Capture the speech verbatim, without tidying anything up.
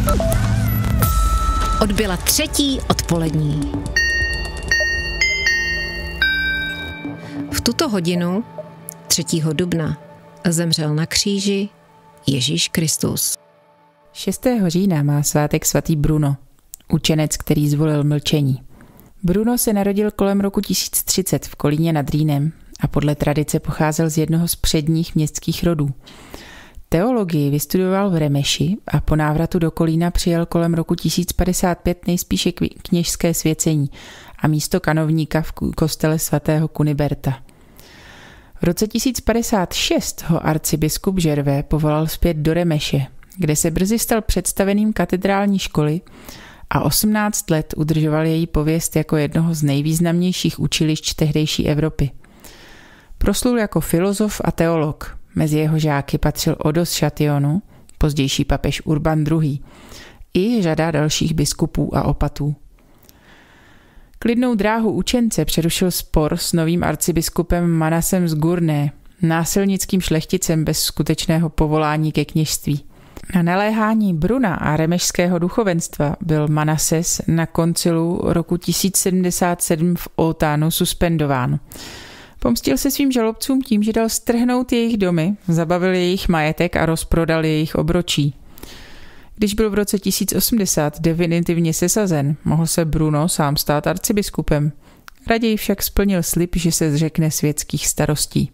Odbyla třetí odpolední. V tuto hodinu, třetího dubna, zemřel na kříži Ježíš Kristus. šestého října má svátek svatý Bruno, učenec, který zvolil mlčení. Bruno se narodil kolem roku tisíc třicet v Kolíně nad Rýnem a podle tradice pocházel z jednoho z předních městských rodů. Teologii vystudoval v Remeši a po návratu do Kolína přijal kolem roku tisíc padesát pět nejspíše kněžské svěcení a místo kanovníka v kostele svatého Kuniberta. V roce tisíc padesát šest ho arcibiskup Žervé povolal zpět do Remeše, kde se brzy stal představeným katedrální školy a osmnáct let udržoval její pověst jako jednoho z nejvýznamnějších učilišť tehdejší Evropy. Proslul jako filozof a teolog. Mezi jeho žáky patřil Odo z Châtillonu, pozdější papež Urban druhý, i řada dalších biskupů a opatů. Klidnou dráhu učence přerušil spor s novým arcibiskupem Manasem z Gournay, násilnickým šlechticem bez skutečného povolání ke kněžství. Na naléhání Bruna a remešského duchovenstva byl Manases na koncilu roku tisíc sedmdesát sedm v Oltánu suspendován. Pomstil se svým žalobcům tím, že dal strhnout jejich domy, zabavil jejich majetek a rozprodal jejich obročí. Když byl v roce tisíc osmdesát definitivně sesazen, mohl se Bruno sám stát arcibiskupem. Raději však splnil slib, že se zřekne světských starostí.